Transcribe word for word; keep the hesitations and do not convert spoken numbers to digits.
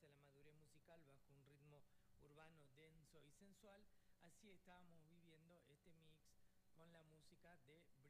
la madurez musical bajo un ritmo urbano denso y sensual. Así estábamos viviendo este mix con la música de